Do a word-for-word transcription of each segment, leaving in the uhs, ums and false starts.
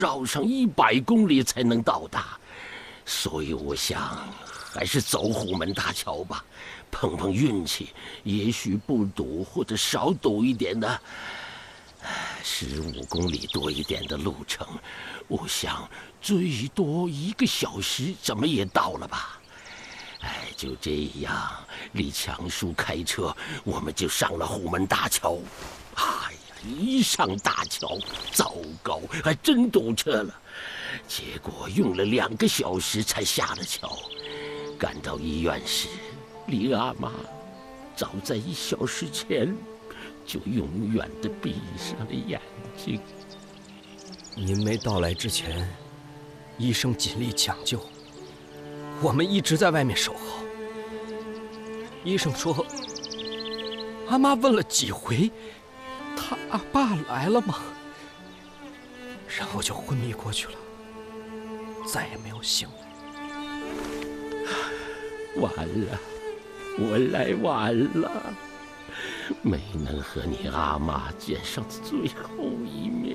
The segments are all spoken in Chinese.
绕上一百公里才能到达，所以我想还是走虎门大桥吧，碰碰运气，也许不堵或者少堵一点的。十五公里多一点的路程，我想最多一个小时，怎么也到了吧。哎，就这样，李强叔开车，我们就上了虎门大桥。哎呀，一上大桥，糟糕，还真堵车了。结果用了两个小时才下了桥。赶到医院时，李阿妈早在一小时前就永远地闭上了眼睛。 您没到来之前，医生尽力抢救，我们一直在外面守候。医生说，阿妈问了几回，他阿爸来了吗？然后就昏迷过去了，再也没有醒来。 完了，我来晚了，没能和你阿妈见上最后一面。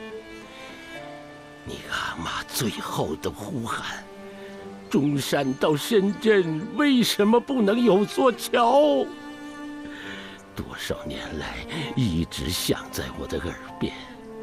你阿妈最后的呼喊：中山到深圳为什么不能有座桥？多少年来一直响在我的耳边。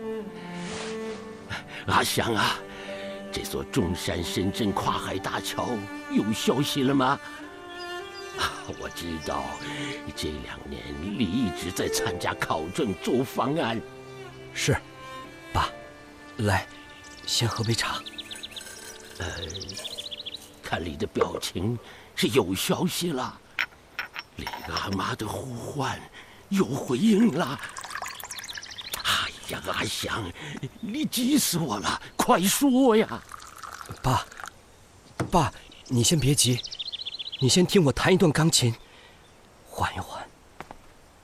阿祥啊，这座中山深圳跨海大桥有消息了吗？啊，我知道，这两年你一直在参加考证做方案。 是，爸，来，先喝杯茶。 呃，看你的表情是有消息了，李阿妈的呼唤有回应了。哎呀，阿祥，你急死我了，快说呀！ 爸，爸，你先别急，你先听我弹一段钢琴，缓一缓。